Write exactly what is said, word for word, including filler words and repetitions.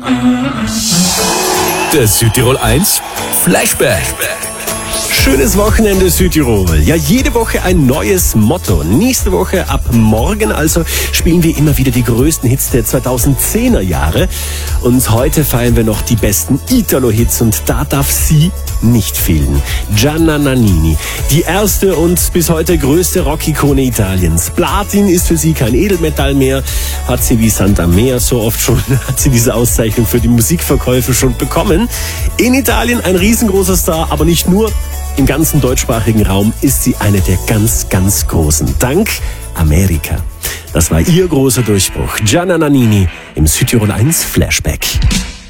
Der Südtirol eins Flashback. Schönes Wochenende Südtirol. Ja, jede Woche ein neues Motto. Nächste Woche ab morgen also spielen wir immer wieder die größten Hits der zweitausendzehner Jahre. Und heute feiern wir noch die besten Italo-Hits und da darf sie nicht fehlen. Gianna Nannini, die erste und bis heute größte Rockikone Italiens. Platin ist für sie kein Edelmetall mehr, hat sie wie Santa Mea so oft schon, hat sie diese Auszeichnung für die Musikverkäufe schon bekommen. In Italien ein riesengroßer Star, aber nicht nur. Im ganzen deutschsprachigen Raum ist sie eine der ganz, ganz Großen. Dank Amerika. Das war ihr großer Durchbruch. Gianna Nannini im Südtirol eins Flashback.